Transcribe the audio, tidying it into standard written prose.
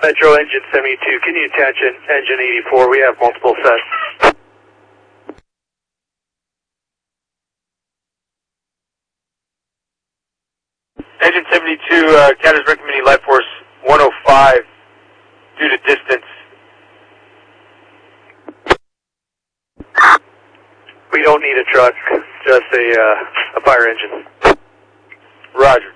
Metro Engine 72, can you attach Engine 84? We have multiple sets. Engine 72, Cat is recommending light force 105 due to distance. We don't need a truck, just a fire engine. Roger.